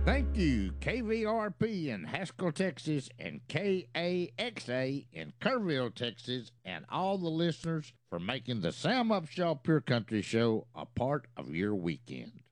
Thank you, KVRP in Haskell, Texas, and KAXA in Kerrville, Texas, and all the listeners for making the Sam Upshaw Pure Country Show a part of your weekend.